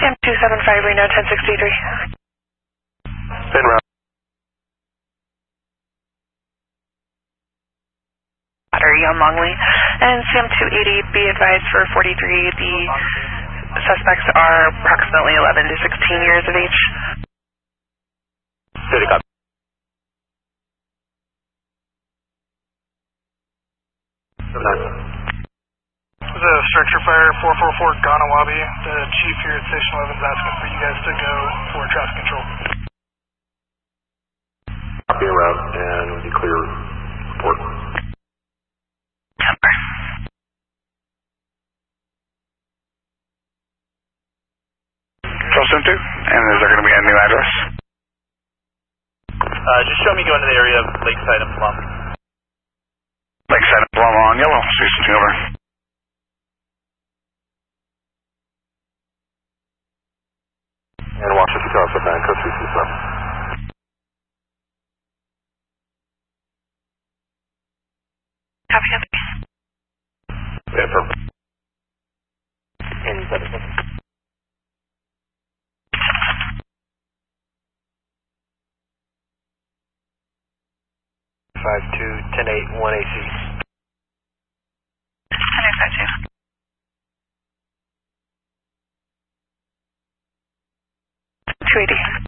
Sam 275 Reno 1063. En route. Battery on Longley. And Sam 280, be advised for 43, the suspects are approximately 11 to 16 years of age. City copy. This is a structure fire 444 Ganawabi. The chief here at Station 11 is asking for you guys to go for traffic control. Copy en route and we clear report. Control Center, and is there going to be a new address? Just show me going to the area of Lakeside and Plum. Lakeside and Plum on yellow. Station over. And Washington Cross at Banco 327. Copy. Yeah, perfect. And 77. 52-10-8-1 AC. 1052. 280.